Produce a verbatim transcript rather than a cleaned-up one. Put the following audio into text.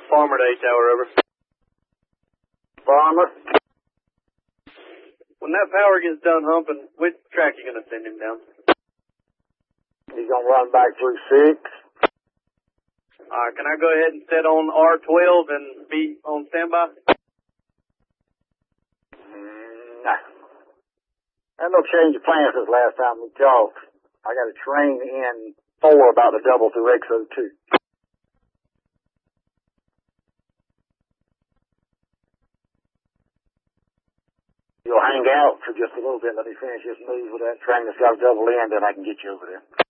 Farmer to eight tower, over. Farmer. When that power gets done humping, which track you going to send him down? He's going to run back through six. Alright, can I go ahead and set on R twelve and be on standby? Mm, nah. There's no change of plans since last time we talked. I got a train in four about to double through X O two. You'll hang out for just a little bit. Let me finish this move with that train that's got a double in, then I can get you over there.